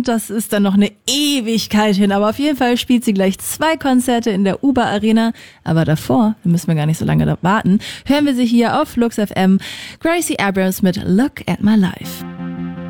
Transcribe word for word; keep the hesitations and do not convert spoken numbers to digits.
und das ist dann noch eine Ewigkeit hin. Aber auf jeden Fall spielt sie gleich zwei Konzerte in der U B A Arena. Aber davor, da müssen wir gar nicht so lange warten, hören wir sie hier auf Flux F M. Gracie Abrams mit Look at My Life.